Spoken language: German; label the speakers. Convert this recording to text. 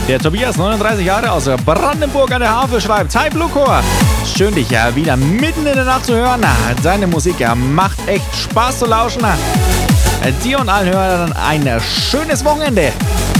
Speaker 1: Der Tobias, 39 Jahre aus Brandenburg an der Havel, schreibt: Hi Blucor, schön dich ja wieder mitten in der Nacht zu hören. Deine Musik macht echt Spaß zu lauschen. Dir und allen Hörern ein schönes Wochenende.